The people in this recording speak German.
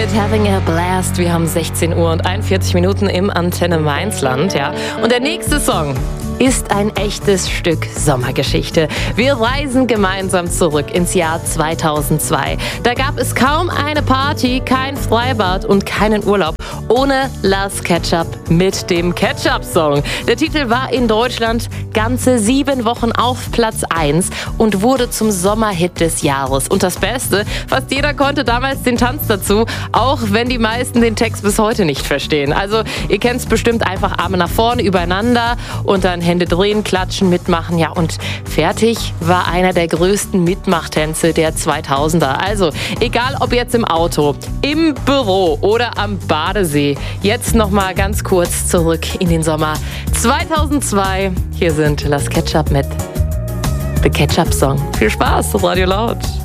mit Having a Blast. Wir haben 16 Uhr und 41 Minuten im Antenne Mainzland. Ja. Und der nächste Song ist ein echtes Stück Sommergeschichte. Wir reisen gemeinsam zurück ins Jahr 2002. Da gab es kaum eine Party, kein Freibad und keinen Urlaub ohne Las Ketchup mit dem Ketchup-Song. Der Titel war in Deutschland ganze 7 Wochen auf Platz 1 und wurde zum Sommerhit des Jahres. Und das Beste, fast jeder konnte damals den Tanz dazu, auch wenn die meisten den Text bis heute nicht verstehen. Also ihr kennt es bestimmt, einfach Arme nach vorne, übereinander und dann Hände drehen, klatschen, mitmachen. Ja, und fertig war einer der größten Mitmachtänze der 2000er. Also egal ob jetzt im Auto, im Büro oder am Badesee. Jetzt nochmal ganz kurz zurück in den Sommer 2002. Hier sind Las Ketchup mit The Ketchup Song. Viel Spaß, Radio Laut.